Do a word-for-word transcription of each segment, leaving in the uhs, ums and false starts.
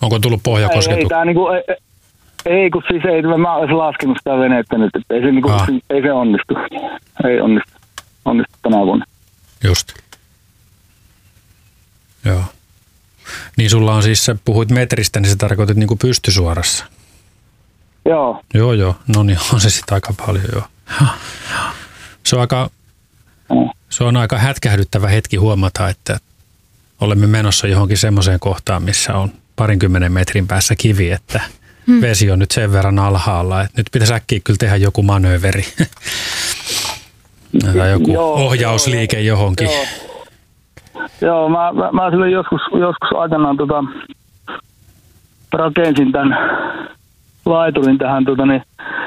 Onko tullut pohjakosketus? Ei, ei, tää niinku, ei, ei, kun siis ei, mä olisin laskenut sitä venettä nyt, että ei se, niinku, ah. ei se onnistu. Ei onnistu. Onnistu tänä vuonna. Just. Joo. Niin sulla on siis, sä puhuit metristä, niin sä tarkoitit niinku pystysuorassa. Joo. Joo, joo. No niin, on se sitten aika paljon, joo. Se on aika, se on aika hätkähdyttävä hetki huomata, että olemme menossa johonkin semmoiseen kohtaan, missä on parinkymmenen metrin päässä kivi, että hmm. vesi on nyt sen verran alhaalla, että nyt pitäisi äkkiä kyllä tehdä joku manööveri tai joku joo, ohjausliike joo, johonkin. Joo, joo mä, mä, mä silloin joskus, joskus aikanaan tota, rakensin tämän laiturin tähän tota, niin,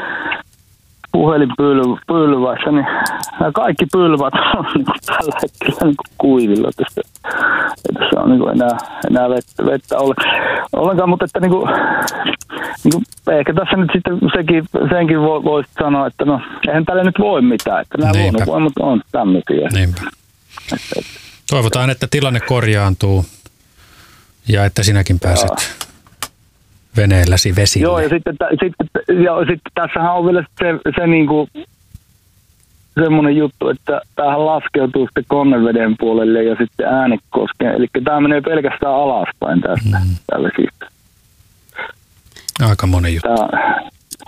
puhelinpylvässä, niin nämä kaikki pylvät on niin tällä hetkellä niin kuivilla. Tässä, tässä on niin enää, enää vettä, vettä ollenkaan, mutta että niin kuin, niin kuin, ehkä tässä nyt sitten sekin, senkin voisi sanoa, että no eihän tälle nyt voi mitään, että nämä luonnonvoimat on tämmöisiä. Niinpä. Toivotaan, että tilanne korjaantuu ja että sinäkin pääset Jaa. veneelläsi vesille. Joo, ja sitten, sitten, ja sitten tässähän on vielä se, se niin kuin semmoinen juttu, että tämähän laskeutuu sitten Konneveden puolelle ja sitten Äänekoskeen. Eli tämä menee pelkästään alaspäin tästä, mm. tällä siitä. Aika moni juttu. Tämä.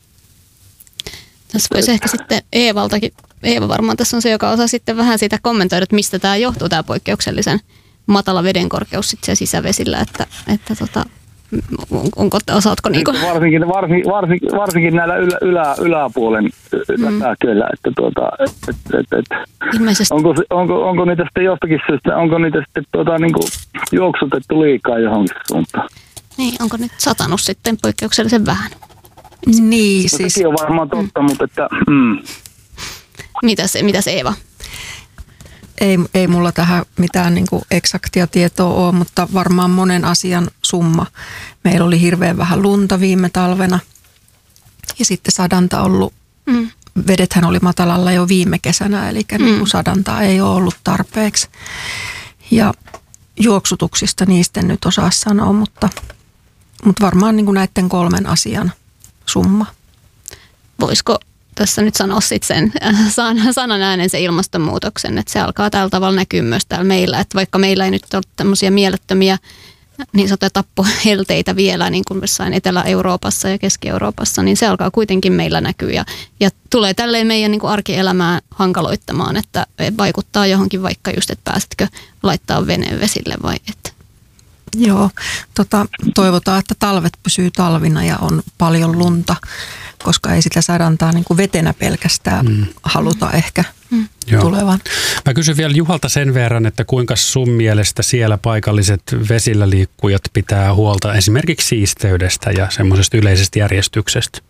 Tässä voisi ehkä sitten Eevaltakin, Eeva varmaan tässä on se, joka osaa sitten vähän siitä kommentoida, että mistä tämä johtuu, tämä poikkeuksellisen matala vedenkorkeus sitten sisävesillä, että, että tota, onko, osaatko niinku? Varsinkin, varsinkin, varsinkin, varsinkin näillä ylä, ylä, yläpuolen mm. kyllä, että tuota, et, et, et, Ilmeisesti. Onko, onko, onko niitä sitten jostakin syystä, onko niitä sitten tuota, niinku juoksutettu liikaa johonkin suuntaan? Niin, onko nyt satanut sitten poikkeuksellisen vähän? Niin, no, siis. Sekin on varmaan totta, mm. mutta että... Mm. Mitäs, mitäs Eeva? Ei, ei mulla tähän mitään niin kuin eksaktia tietoa ole, mutta varmaan monen asian summa. Meillä oli hirveän vähän lunta viime talvena ja sitten sadanta ollut, mm. vedethän oli matalalla jo viime kesänä, eli mm. niin kuin sadanta ei ole ollut tarpeeksi. Ja juoksutuksista niistä en nyt osaa sanoa, mutta, mutta varmaan niin kuin näiden kolmen asian summa. Voisiko tässä nyt sanoa sitten sen sanan äänen se ilmastonmuutoksen, että se alkaa tällä tavalla näkyä myös täällä meillä, että vaikka meillä ei nyt ole tämmöisiä mielettömiä niin sanottuja tappohelteitä vielä niin kuin jossain Etelä-Euroopassa ja Keski-Euroopassa, niin se alkaa kuitenkin meillä näkyä ja, ja tulee tälleen meidän niin kuin arkielämää hankaloittamaan, että vaikuttaa johonkin vaikka just, että pääsetkö laittaa veneen vesille vai et. Joo, tota, toivotaan, että talvet pysyy talvina ja on paljon lunta, koska ei sitä sadantaa niin kuin vetenä pelkästään mm. haluta ehkä mm. tulevan. Mä kysyn vielä Juhalta sen verran, että kuinka sun mielestä siellä paikalliset vesillä liikkujat pitää huolta esimerkiksi siisteydestä ja semmoisesta yleisestä järjestyksestä?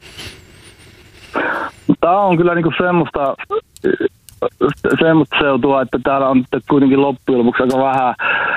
Tämä on kyllä niinku semmoista, semmoista seutua, että täällä on kuitenkin loppujen lopuksi aika vähän,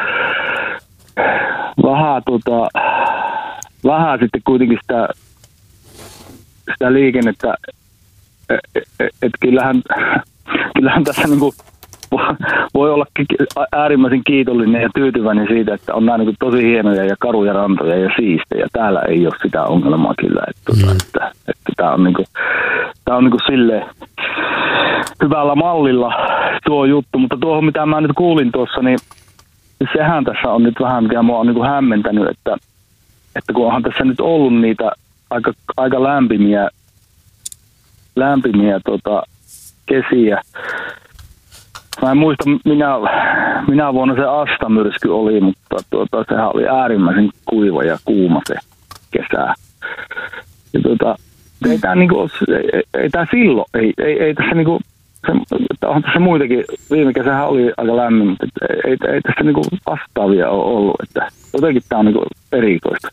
vähän, tota, vähän sitten kuitenkin sitä sitä liikennettä, että et kyllähän, kyllähän tässä niinku voi olla äärimmäisen kiitollinen ja tyytyväinen siitä, että on nämä niinku tosi hienoja ja karuja rantoja ja siistejä. Täällä ei ole sitä ongelmaa kyllä, että, mm. että, että tämä on, niinku, tää on niinku silleen hyvällä mallilla tuo juttu, mutta tuohon mitä mä nyt kuulin tuossa, niin sehän tässä on nyt vähän, mikä mua on niinku hämmentänyt, että, että kun onhan tässä nyt ollut niitä aika, aika lämpimiä, lämpimiä tota, kesiä. Mä en muista, minä, minä vuonna se Asta-myrsky oli, mutta tuota, sehän oli äärimmäisen kuiva ja kuuma se kesä. Ja tuota, ei tämä niinku, ei, ei tää silloin, ei, ei, ei tässä niinku, se, onhan tässä muitakin, viime kesähän oli aika lämmin, mutta ei, ei, ei tässä niinku vastaavia ole ollut, että jotenkin tämä on niinku erikoista.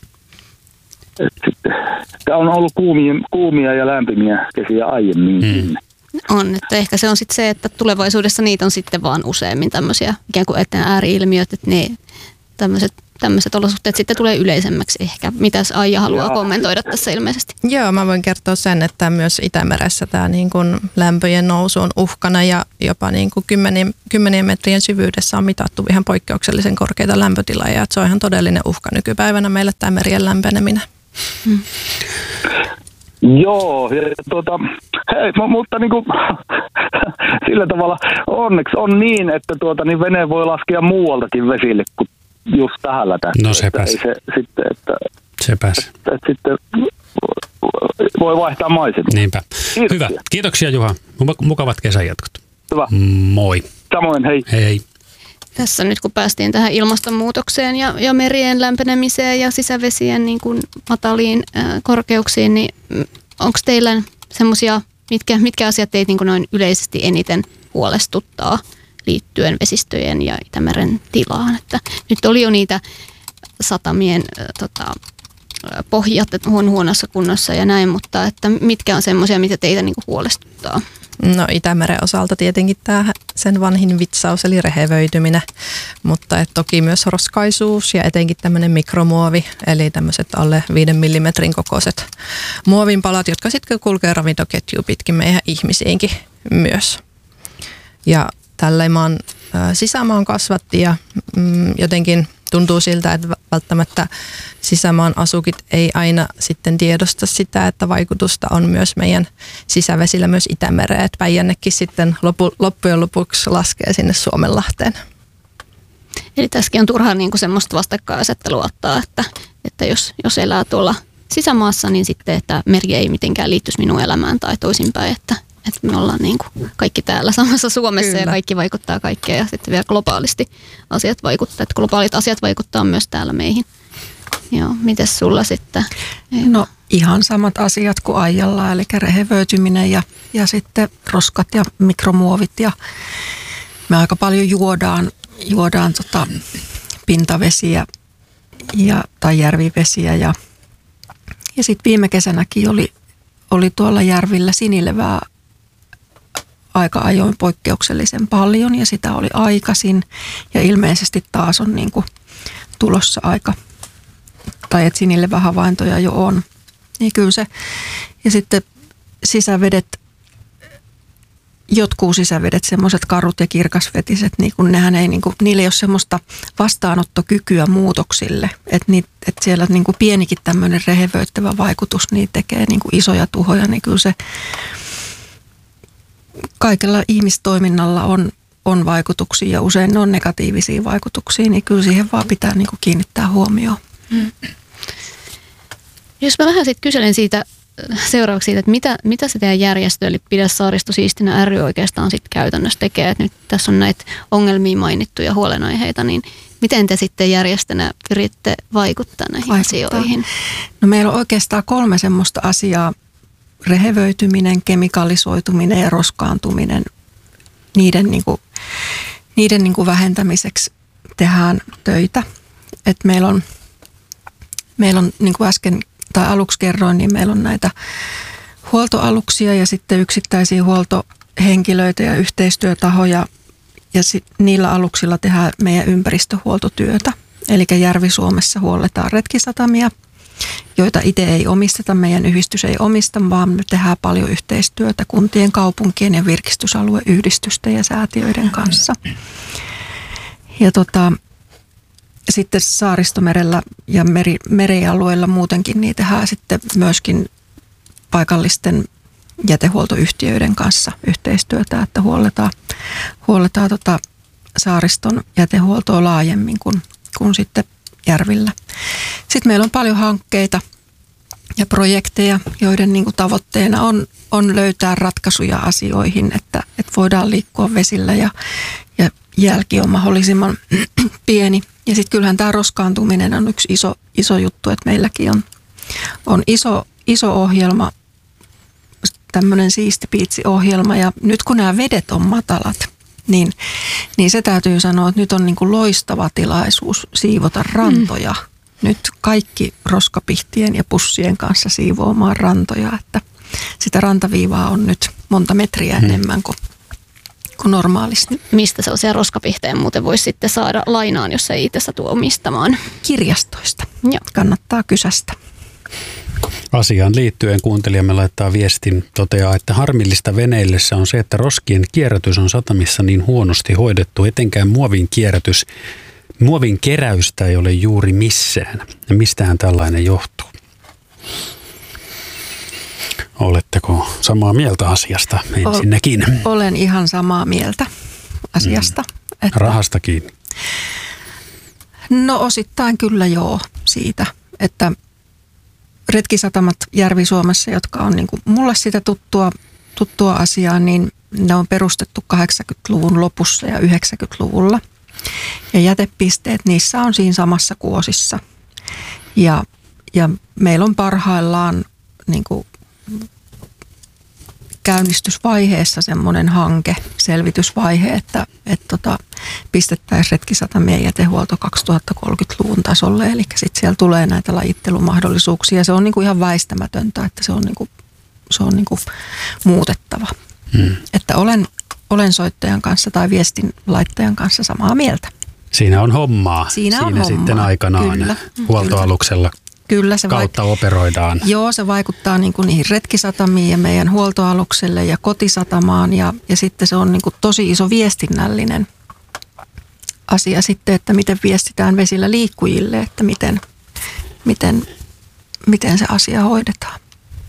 Tämä on ollut kuumia, kuumia ja lämpimiä kesiä aiemminkin. Mm. On, että ehkä se on sitten se, että tulevaisuudessa niitä on sitten vaan useammin tämmöisiä ikään kuin eteen ääri-ilmiöt, että ne tämmöiset tämmöiset olosuhteet sitten tulee yleisemmäksi ehkä. Mitäs Aija haluaa Jaa. kommentoida tässä ilmeisesti? Joo, mä voin kertoa sen, että myös Itämeressä tämä niin kuin lämpöjen nousu on uhkana ja jopa niin kuin kymmenien, kymmenien metrien syvyydessä on mitattu ihan poikkeuksellisen korkeita lämpötiloja. Se on ihan todellinen uhka nykypäivänä meille tämä merien lämpeneminen. Hmm. Joo, ja tuota, hei, mutta niin kuin, sillä tavalla onneksi on niin, että tuota, niin vene voi laskea muualtakin vesille kuin just tähän lätään. No sepäs. Ei se sitten, että, sepäs. Että, että sitten voi vaihtaa maisemia. Niinpä. Kiitoksia. Hyvä. Kiitoksia Juha. Mukavat kesänjatkot. Hyvä. Moi. Samoin, hei. Hei hei. Tässä nyt kun päästiin tähän ilmastonmuutokseen ja, ja merien lämpenemiseen ja sisävesien niin kuin mataliin äh, korkeuksiin, niin onko teillä semmoisia, mitkä, mitkä asiat teitä niin kuin noin yleisesti eniten huolestuttaa liittyen vesistöjen ja Itämeren tilaan? Että nyt oli jo niitä satamien äh, tota, pohjat on huonossa kunnossa ja näin, mutta että mitkä on semmoisia, mitä teitä niin kuin huolestuttaa? No Itämeren osalta tietenkin tämä sen vanhin vitsaus eli rehevöityminen, mutta et toki myös roskaisuus ja etenkin tämmöinen mikromuovi, eli tämmöiset alle viiden millimetrin kokoiset muovinpalat, jotka sitten kulkee ravintoketjuun pitkin meidän ihmisiinkin myös. Ja tällä maan sisämaan kasvatti ja mm, jotenkin tuntuu siltä, että välttämättä sisämaan asukit ei aina sitten tiedosta sitä, että vaikutusta on myös meidän sisävesillä myös Itämereen. Että Päijännekin sitten lopu, loppujen lopuksi laskee sinne Suomenlahteen. Eli tässäkin on turhaa niin kuin semmoista vastakkainasettelua ottaa, että, että jos, jos elää tuolla sisämaassa, niin sitten, että meri ei mitenkään liittyisi minun elämään tai toisinpäin, että, että me ollaan niin kuin kaikki täällä samassa Suomessa Kyllä. ja kaikki vaikuttaa kaikkeen ja sitten vielä globaalisti asiat vaikuttaa, että globaalit asiat vaikuttaa myös täällä meihin. Joo, mites sulla sitten? No ihan samat asiat kuin Aijalla, eli rehevöityminen ja, ja sitten roskat ja mikromuovit ja me aika paljon juodaan, juodaan tota pintavesiä ja, tai järvivesiä ja, ja sitten viime kesänäkin oli, oli tuolla järvillä sinilevää aika ajoin poikkeuksellisen paljon ja sitä oli aikaisin ja ilmeisesti taas on niin kuin tulossa aika, tai että sinilevähavaintoja jo on. Niin kyllä se, ja sitten sisävedet, jotkut sisävedet, semmoiset karut ja kirkasvetiset, niin kun nehän ei, niin kun, niillä ei ole semmoista vastaanottokykyä muutoksille, että, niit, että siellä niin kun pienikin tämmöinen rehevöittävä vaikutus, niin tekee niin kun isoja tuhoja, niin kyllä se kaikella ihmistoiminnalla on, on vaikutuksia ja usein ne on negatiivisia vaikutuksia, niin kyllä siihen vaan pitää niin kun kiinnittää huomioon. Hmm. Jos mä vähän sitten kyselen siitä seuraavaksi siitä, että mitä, mitä se teidän järjestö, eli Pidä saaristo siistinä ry oikeastaan sitten käytännössä tekee, että nyt tässä on näitä ongelmia mainittuja huolenaiheita, niin miten te sitten järjestönä pyritte vaikuttaa näihin vaikuttaa. asioihin? No meillä on oikeastaan kolme semmoista asiaa, rehevöityminen, kemikalisoituminen ja roskaantuminen, niiden, niin kuin, niiden niin kuin vähentämiseksi tehdään töitä, että meillä on Meillä on, niin kuin äsken tai aluksi kerroin, niin meillä on näitä huoltoaluksia ja sitten yksittäisiä huoltohenkilöitä ja yhteistyötahoja. Ja sit niillä aluksilla tehdään meidän ympäristöhuoltotyötä. Eli Järvi-Suomessa huolletaan retkisatamia, joita itse ei omisteta, meidän yhdistys ei omista, vaan me tehdään paljon yhteistyötä kuntien, kaupunkien ja virkistysalueyhdistysten ja säätiöiden kanssa. Ja tota... Sitten Saaristomerellä ja meri, merialueilla muutenkin niin tehdään sitten myöskin paikallisten jätehuoltoyhtiöiden kanssa yhteistyötä, että huolletaan, huolletaan tota saariston jätehuoltoa laajemmin kuin, kuin sitten järvillä. Sitten meillä on paljon hankkeita ja projekteja, joiden niin kuin tavoitteena on, on löytää ratkaisuja asioihin, että, että voidaan liikkua vesillä ja, ja jälki on mahdollisimman pieni. Ja sitten kyllähän tämä roskaantuminen on yksi iso, iso juttu, että meilläkin on, on iso, iso ohjelma, tämmöinen Siisti Piitsi-ohjelma. Ja nyt kun nämä vedet on matalat, niin, niin se täytyy sanoa, että nyt on niin kuin loistava tilaisuus siivota rantoja. Mm. Nyt kaikki roskapihtien ja pussien kanssa siivoamaan rantoja, että sitä rantaviivaa on nyt monta metriä enemmän kuin, kuin normaalisti. Mistä sellaisia roskapihtejä muuten voisi sitten saada lainaan, jos ei itse satu omistamaan? Kirjastoista. Joo. Kannattaa kysästä. Asiaan liittyen kuuntelijamme laittaa viestin, toteaa, että harmillista veneillessä on se, että roskien kierrätys on satamissa niin huonosti hoidettu, etenkään muovin kierrätys. Muovin keräystä ei ole juuri missään. Ja mistähän tällainen johtuu? Oletteko samaa mieltä asiasta ensinnäkin? Olen ihan samaa mieltä asiasta. Mm. Että rahasta kiinni? No osittain kyllä joo siitä, että retkisatamat Järvi-Suomessa, jotka on niin kuin mulle sitä tuttua, tuttua asiaa, niin ne on perustettu kahdeksankymmentäluvun lopussa ja yhdeksänkymmentäluvulla. Ja jätepisteet niissä on siinä samassa kuosissa. Ja, ja meillä on parhaillaan niin kuin käynnistysvaiheessa semmoinen hanke, selvitysvaihe, että et tota, pistettäisiin retkisatamien jätehuolto kaksituhattakolmekymmentäluvun tasolle. Eli sitten siellä tulee näitä lajittelumahdollisuuksia. Se on niinku ihan väistämätöntä, että se on, niinku, se on niinku muutettava. Hmm. Että olen, olen soittajan kanssa tai viestinlaittajan kanssa samaa mieltä. Siinä on hommaa. Siinä, on Siinä hommaa. sitten aikanaan Kyllä. huoltoaluksella. Kyllä se kautta vaik- operoidaan. Joo, se vaikuttaa niin kuin niihin retkisatamiin ja meidän huoltoalukselle ja kotisatamaan ja, ja sitten se on niin kuin tosi iso viestinnällinen asia sitten, että miten viestitään vesillä liikkujille, että miten, miten, miten se asia hoidetaan.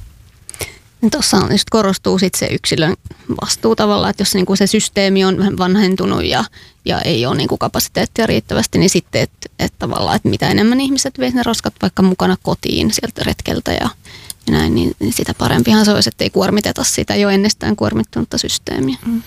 Tuossa on just korostuu sit se yksilön vastuu tavallaan, että jos niinku se systeemi on vähän vanhentunut ja, ja ei ole niinku kapasiteettia riittävästi, niin sitten, että et tavallaan, että mitä enemmän ihmiset vie ne roskat vaikka mukana kotiin sieltä retkeltä ja, ja näin, niin, niin sitä parempihan se olisi, että ei kuormiteta sitä jo ennestään kuormittunutta systeemiä. Mm.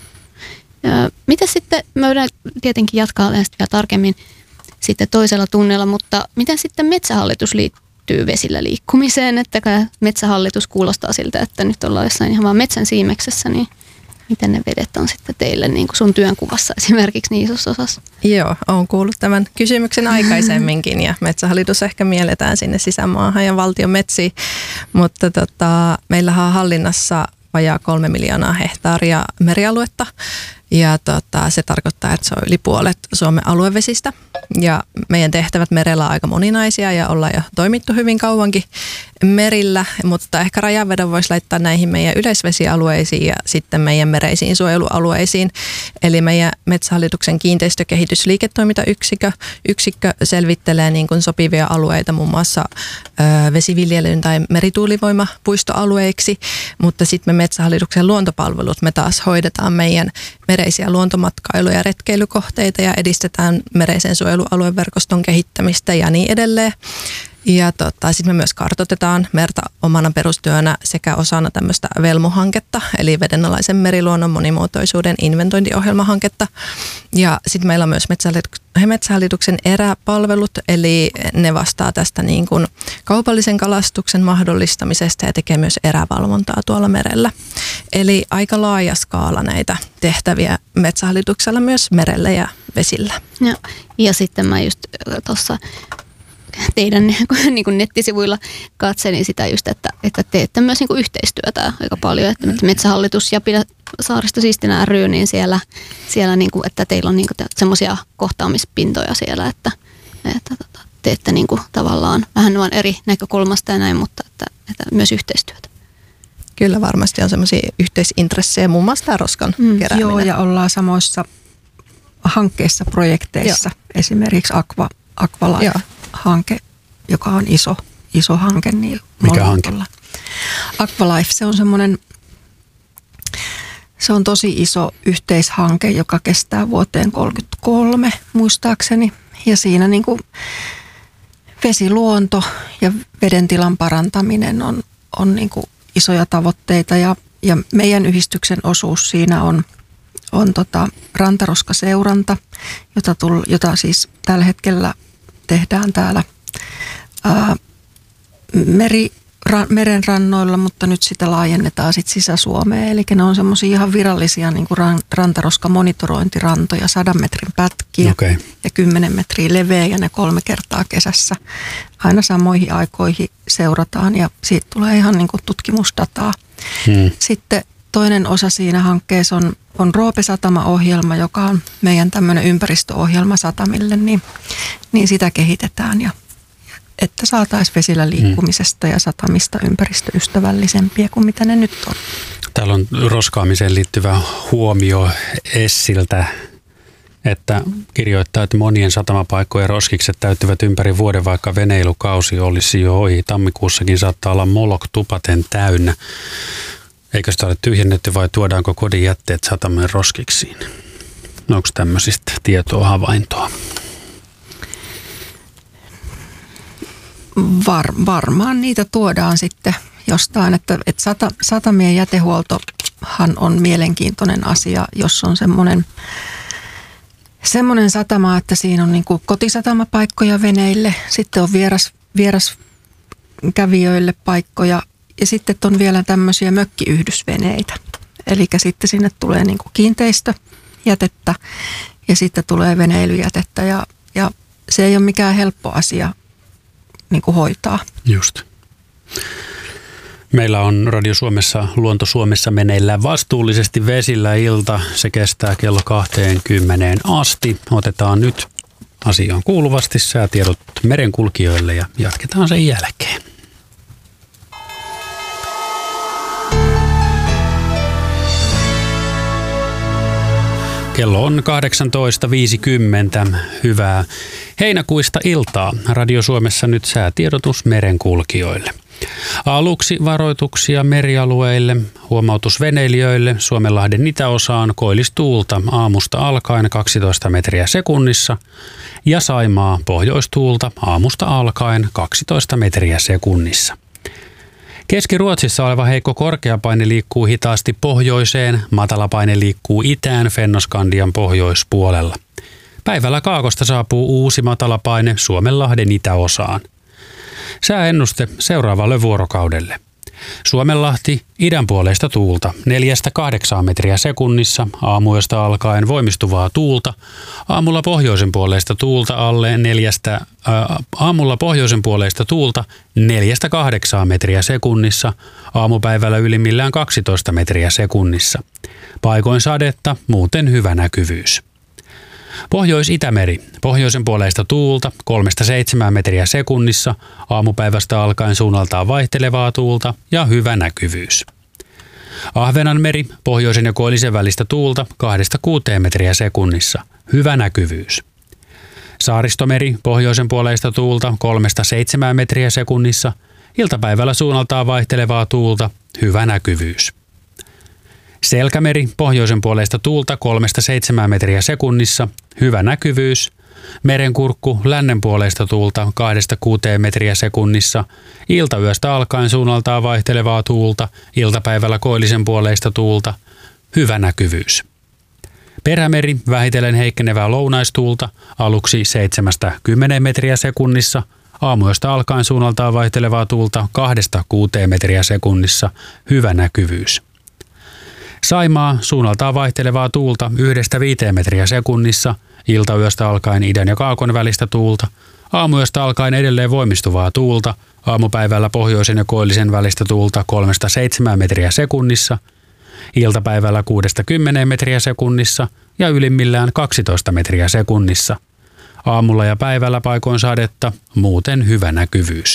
Miten sitten, me voidaan tietenkin jatkaa näistä vielä tarkemmin sitten toisella tunnilla, mutta miten sitten Metsähallitus liittyy vesillä liikkumiseen, että Metsähallitus kuulostaa siltä, että nyt ollaan jossain ihan vaan metsän siimeksessä, niin miten ne vedet on sitten teille niin kuin sun työnkuvassa esimerkiksi niin isossa osassa? Joo, olen kuullut tämän kysymyksen aikaisemminkin ja Metsähallitus ehkä mielletään sinne sisämaahan ja valtion metsiin, mutta tota, meillähän on hallinnassa vajaa kolme miljoonaa hehtaaria merialuetta. Ja tota, se tarkoittaa, että se on yli puolet Suomen aluevesistä. Ja meidän tehtävät merellä on aika moninaisia ja ollaan jo toimittu hyvin kauankin merillä. Mutta ehkä rajanvedon voisi laittaa näihin meidän yleisvesialueisiin ja sitten meidän mereisiin suojelualueisiin. Eli meidän Metsähallituksen kiinteistökehitysliiketoimintayksikkö yksikkö selvittelee niin kuin sopivia alueita muun muassa ö, vesiviljelyn tai merituulivoimapuistoalueiksi. Mutta sitten me Metsähallituksen luontopalvelut me taas hoidetaan meidän mereisiä luontomatkailu- ja retkeilykohteita ja edistetään mereisen suojelualueverkoston kehittämistä ja niin edelleen. Ja tota, sitten me myös kartoitetaan merta omana perustyönä sekä osana tämmöistä VELMU-hanketta, eli vedenalaisen meriluonnon monimuotoisuuden inventointiohjelmahanketta. Ja sitten meillä on myös Metsähallituksen eräpalvelut, eli ne vastaa tästä niin kuin kaupallisen kalastuksen mahdollistamisesta ja tekee myös erävalvontaa tuolla merellä. Eli aika laaja skaala näitä tehtäviä Metsähallituksella myös merellä ja vesillä. Ja, ja sitten mä just tuossa teidän niin kuin nettisivuilla katselin sitä just, että, että teette myös niin kuin yhteistyötä aika paljon, että Metsähallitus ja Pidä saaristo siistinä ry, niin siellä, siellä niin kuin, että teillä on niin kuin semmoisia kohtaamispintoja siellä, että, että teette niin kuin tavallaan vähän vain eri näkökulmasta ja näin, mutta että, että myös yhteistyötä. Kyllä varmasti on semmoisia yhteisintressejä, muun muassa tämä roskan mm, kerääminen. Joo, ja ollaan samoissa hankkeissa, projekteissa, joo. Esimerkiksi Aqua, Aqualife-hanke, joka on iso, iso hanke. Niin mikä hanke? Aqualife, se on semmoinen, se on tosi iso yhteishanke, joka kestää vuoteen kolmekymmentäkolme muistaakseni. Ja siinä niin kuin vesiluonto ja vedentilan parantaminen on, on niin kuin isoja tavoitteita ja, ja meidän yhdistyksen osuus siinä on, on tota rantaroskaseuranta, jota, tull, jota siis tällä hetkellä tehdään täällä ää, meri, ra, meren rannoilla, mutta nyt sitä laajennetaan sit Sisä-Suomeen. Eli ne on semmoisia ihan virallisia niin kuin ran, rantaroskamonitorointirantoja, sadan metrin pätkiä okay. ja kymmenen metriä leveä ja ne kolme kertaa kesässä. Aina samoihin aikoihin seurataan ja siitä tulee ihan niin kuin tutkimusdataa. Hmm. Sitten toinen osa siinä hankkeessa on, on Roope-satama-ohjelma, joka on meidän tämmöinen ympäristöohjelma satamille, niin, niin sitä kehitetään ja että saataisiin vesillä liikkumisesta ja satamista ympäristöystävällisempiä kuin mitä ne nyt on. Täällä on roskaamiseen liittyvä huomio Essiltä, että kirjoittaa, että monien satamapaikkojen roskikset täyttyvät ympäri vuoden, vaikka veneilukausi olisi jo ohi. Tammikuussakin saattaa olla molok tupaten täynnä. Eikö sitä ole tyhjennetty vai tuodaanko kodin jätteet sataman roskiksiin? No, onko tämmöisistä tietoa, havaintoa? Var, varmaan niitä tuodaan sitten jostain, että, että sata, satamien jätehuoltohan on mielenkiintoinen asia, jos on semmoinen semmoinen satama, että siinä on niin kuin kotisatamapaikkoja veneille, sitten on vieras, vieraskävijöille paikkoja ja sitten on vielä tämmöisiä mökkiyhdysveneitä. Eli sitten sinne tulee niin kuin kiinteistöjätettä ja sitten tulee veneilyjätettä ja, ja se ei ole mikään helppo asia niin kuin hoitaa. Just. Meillä on Radio Suomessa, Luonto Suomessa meneillään vastuullisesti vesillä ilta. Se kestää kello kaksikymmentä asti. Otetaan nyt asiaan kuuluvasti säätiedot merenkulkijoille ja jatketaan sen jälkeen. Kello on kahdeksantoista viisikymmentä. Hyvää heinäkuista iltaa. Radio Suomessa nyt säätiedotus merenkulkijoille. Aluksi varoituksia merialueille, huomautus veneilijöille Suomenlahden itäosaan koillistuulta aamusta alkaen kaksitoista metriä sekunnissa ja Saimaa pohjoistuulta aamusta alkaen kaksitoista metriä sekunnissa. Keski-Ruotsissa oleva heikko korkeapaine liikkuu hitaasti pohjoiseen, matalapaine liikkuu itään Fennoskandian pohjoispuolella. Päivällä Kaakosta saapuu uusi matalapaine Suomenlahden itäosaan. Sääennuste seuraavalle vuorokaudelle. Suomenlahti idänpuoleista tuulta neljästä kahdeksaan metriä sekunnissa, aamuyöstä alkaen voimistuvaa tuulta, aamulla pohjoisen puoleista tuulta alle neljästä, ää, aamulla pohjoisen puoleista tuulta neljästä kahdeksaan metriä sekunnissa, aamupäivällä ylimmillään kaksitoista metriä sekunnissa. Paikoin sadetta, muuten hyvä näkyvyys. Pohjois-Itämeri, pohjoisen puoleista tuulta kolmesta seitsemään metriä sekunnissa, aamupäivästä alkaen suunnaltaan vaihtelevaa tuulta ja hyvä näkyvyys. Ahvenanmeri, pohjoisen ja koillisen välistä tuulta kahdesta kuuteen metriä sekunnissa, hyvä näkyvyys. Saaristomeri, pohjoisen puoleista tuulta kolmesta seitsemään metriä sekunnissa, iltapäivällä suunnaltaan vaihtelevaa tuulta, hyvä näkyvyys. Selkämeri, pohjoisen puoleista tuulta kolmesta seitsemään metriä sekunnissa, hyvä näkyvyys. Merenkurkku, lännen puoleista tuulta kahdesta kuuteen metriä sekunnissa, iltayöstä alkaen suunnaltaan vaihtelevaa tuulta, iltapäivällä koillisen puoleista tuulta, hyvä näkyvyys. Perämeri, vähitellen heikkenevää lounaistuulta, aluksi seitsemästä kymmeneen metriä sekunnissa, aamuyöstä alkaen suunnaltaan vaihtelevaa tuulta kahdesta kuuteen metriä sekunnissa, hyvä näkyvyys. Saimaa, suunnaltaan vaihtelevaa tuulta yhdestä viiteen metriä sekunnissa, iltayöstä alkaen idän ja kaakon välistä tuulta, aamuyöstä alkaen edelleen voimistuvaa tuulta, aamupäivällä pohjoisen ja koillisen välistä tuulta kolmesta seitsemään metriä sekunnissa, iltapäivällä kuudesta kymmeneen metriä sekunnissa ja ylimmillään kaksitoista metriä sekunnissa. Aamulla ja päivällä paikoin sadetta, muuten hyvä näkyvyys.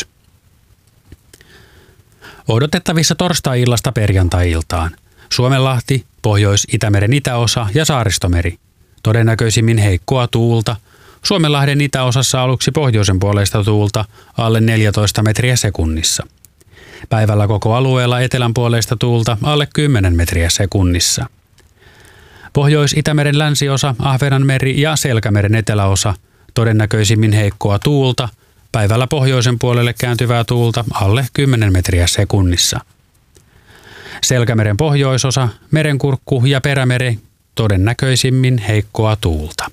Odotettavissa torstai-illasta perjantai-iltaan. Suomenlahti, Pohjois-Itämeren itäosa ja Saaristomeri. Todennäköisimmin heikkoa tuulta. Suomenlahden itäosassa aluksi pohjoisen puoleista tuulta alle neljätoista metriä sekunnissa. Päivällä koko alueella etelän puoleista tuulta alle kymmenen metriä sekunnissa. Pohjois-Itämeren länsiosa, Ahvenanmeri ja Selkämeren eteläosa. Todennäköisimmin heikkoa tuulta. Päivällä pohjoisen puolelle kääntyvää tuulta alle kymmenen metriä sekunnissa. Selkämeren pohjoisosa, Merenkurkku ja Perämeri, todennäköisimmin heikkoa tuulta.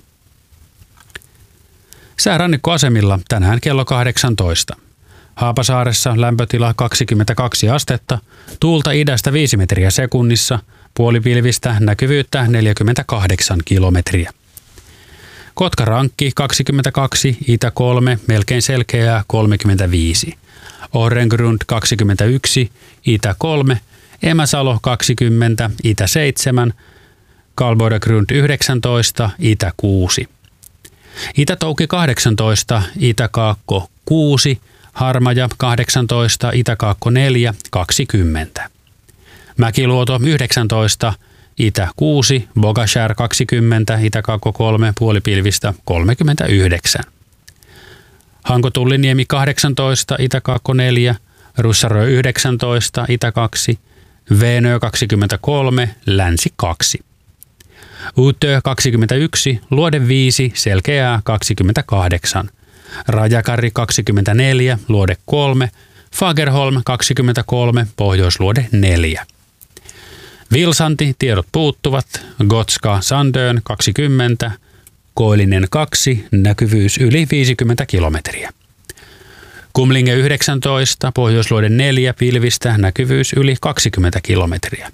Säärannikkoasemilla tänään kello kahdeksantoista. Haapasaaressa lämpötila kaksikymmentäkaksi astetta, tuulta idästä viisi metriä sekunnissa, puolipilvistä näkyvyyttä neljäkymmentäkahdeksan kilometriä. Kotkarankki kaksikymmentäkaksi, itä kolme, melkein selkeää kolmekymmentäviisi. Orrengrund kaksikymmentäyksi, itä kolme, Emäsalo kaksikymmentä, Itä seitsemän, Karlsborg yhdeksäntoista, Itä kuusi. Itä-Touki kahdeksantoista, Itä-Kaakko kuusi, Harmaja kahdeksantoista, Itä-Kaakko neljä, kaksikymmentä. Mäkiluoto yhdeksäntoista, Itä kuusi, Bogashär kaksikymmentä, Itä-Kaakko kolme, puolipilvistä kolmekymmentäyhdeksän. Hanko-Tulliniemi kahdeksantoista, Itä-Kaakko neljä, Russarö yhdeksäntoista, Itä kaksi, Veenö kaksikymmentäkolme, Länsi kaksi. Utö kaksikymmentäyksi, Luode viisi, Selkeää kaksikymmentäkahdeksan. Rajakari kaksikymmentäneljä, Luode kolme, Fagerholm kaksikymmentäkolme, Pohjoisluode neljä. Vilsanti, tiedot puuttuvat, Gotska Sandön kaksikymmentä, Koillinen kaksi, näkyvyys yli viisikymmentä kilometriä. Kumlinge yhdeksäntoista, Pohjoisluode neljä, pilvistä, näkyvyys yli kaksikymmentä kilometriä.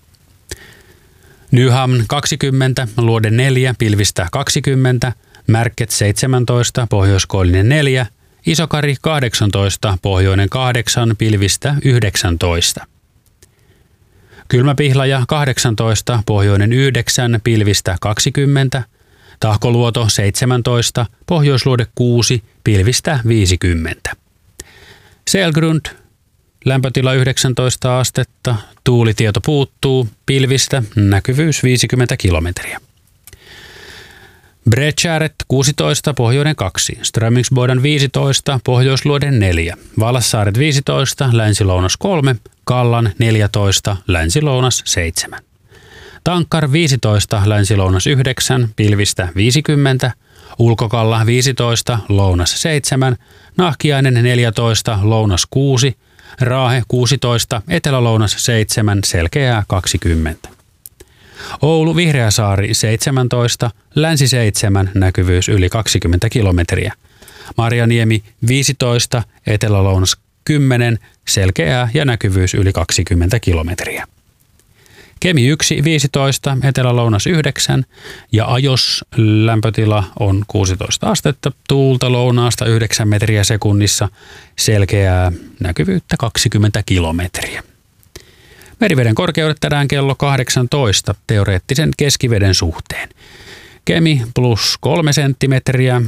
Nyhamn kaksikymmentä, Luode neljä, pilvistä kaksikymmentä, Märket seitsemäntoista, Pohjoiskoillinen neljä, Isokari kahdeksantoista, Pohjoinen kahdeksan, pilvistä yhdeksäntoista. Kylmäpihlaja kahdeksantoista, Pohjoinen yhdeksän, pilvistä kaksikymmentä, Tahkoluoto seitsemäntoista, Pohjoisluode kuusi, pilvistä viisikymmentä. Selgrund, lämpötila yhdeksäntoista astetta, tuulitieto puuttuu, pilvistä, näkyvyys viisikymmentä kilometriä. Bredskäret kuusitoista, Pohjoinen kaksi, Strömingsboden viisitoista, Pohjoisluode neljä, Valassaaret viisitoista, Länsi-Lounas kolme, Kallan neljätoista, Länsi-Lounas seitsemän. Tankkar viisitoista, Länsi-Lounas yhdeksän, pilvistä viisikymmentä, Ulkokalla viisitoista, Lounas seitsemän, Nahkiainen neljätoista, Lounas kuusi, Raahe kuusitoista, Etelä-Lounas seitsemän, Selkeää kaksikymmentä. Oulu Vihreäsaari seitsemäntoista, Länsi seitsemän, näkyvyys yli kaksikymmentä kilometriä. Marjaniemi viisitoista, Etelä-Lounas kymmenen, Selkeää ja näkyvyys yli kaksikymmentä kilometriä. Kemi yksi viisitoista, Etelä-Lounas yhdeksän ja Ajos lämpötila on kuusitoista astetta, tuulta lounaasta yhdeksän metriä sekunnissa, selkeää näkyvyyttä kaksikymmentä kilometriä. Meriveden korkeudet tänään kello kahdeksantoista teoreettisen keskiveden suhteen. Kemi plus kolme senttimetriä,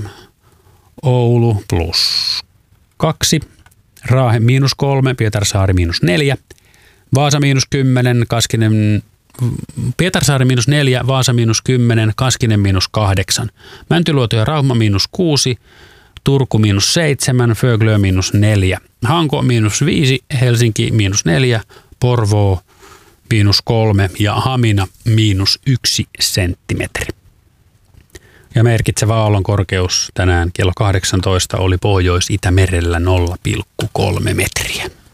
Oulu plus kaksi, Raahe miinus kolme, Pietarsaari miinus neljä, Vaasa miinus kymmenen, Kaskinen, Pietarsaari miinus neljä, Vaasa miinus kymmenen, Kaskinen miinus kahdeksan, Mäntyluoto ja Rauma miinus kuusi, Turku miinus seitsemän, Föglö miinus neljä, Hanko miinus viisi, Helsinki miinus neljä, Porvoo miinus kolme ja Hamina miinus yksi senttimetri. Ja merkitsevä aallon korkeus tänään kello kahdeksantoista oli Pohjois-Itämerellä nolla pilkku kolme metriä.